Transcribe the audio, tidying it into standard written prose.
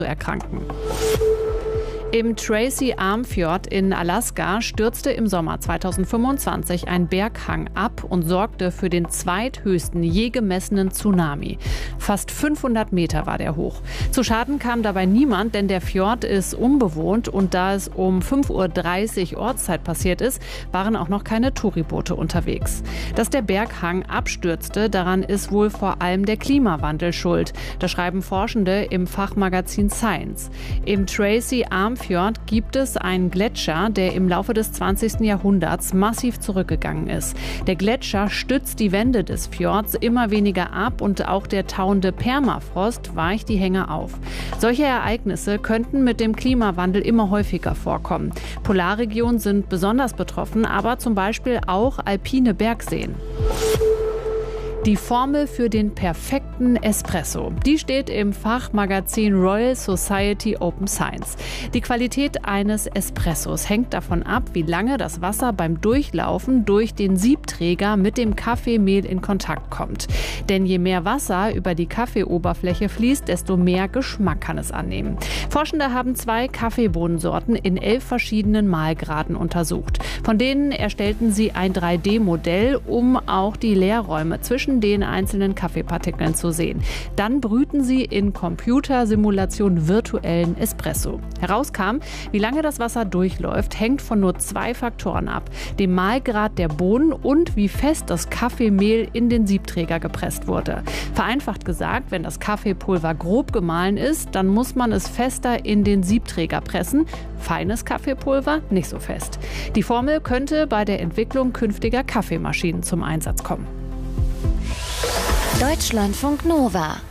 erkranken. Im Tracy Arm Fjord in Alaska stürzte im Sommer 2025 ein Berghang ab und sorgte für den zweithöchsten je gemessenen Tsunami. Fast 500 Meter war der hoch. Zu Schaden kam dabei niemand, denn der Fjord ist unbewohnt und da es um 5:30 Uhr Ortszeit passiert ist, waren auch noch keine Touriboote unterwegs. Dass der Berghang abstürzte, daran ist wohl vor allem der Klimawandel schuld. Das schreiben Forschende im Fachmagazin Science. Im Tracy Arm Fjord gibt es einen Gletscher, der im Laufe des 20. Jahrhunderts massiv zurückgegangen ist. Der Gletscher stützt die Wände des Fjords immer weniger ab und auch der tauende Permafrost weicht die Hänge auf. Solche Ereignisse könnten mit dem Klimawandel immer häufiger vorkommen. Polarregionen sind besonders betroffen, aber zum Beispiel auch alpine Bergseen. Die Formel für den perfekten Espresso, die steht im Fachmagazin Royal Society Open Science. Die Qualität eines Espressos hängt davon ab, wie lange das Wasser beim Durchlaufen durch den Siebträger mit dem Kaffeemehl in Kontakt kommt. Denn je mehr Wasser über die Kaffeeoberfläche fließt, desto mehr Geschmack kann es annehmen. Forschende haben 2 Kaffeebohnensorten in 11 verschiedenen Mahlgraden untersucht. Von denen erstellten sie ein 3D-Modell, um auch die Leerräume zwischen den einzelnen Kaffeepartikeln zu sehen. Dann brühten sie in Computersimulation virtuellen Espresso. Herauskam, wie lange das Wasser durchläuft, hängt von nur 2 Faktoren ab: dem Mahlgrad der Bohnen und wie fest das Kaffeemehl in den Siebträger gepresst wurde. Vereinfacht gesagt, wenn das Kaffeepulver grob gemahlen ist, dann muss man es fester in den Siebträger pressen. Feines Kaffeepulver nicht so fest. Die Formel könnte bei der Entwicklung künftiger Kaffeemaschinen zum Einsatz kommen. Deutschlandfunk Nova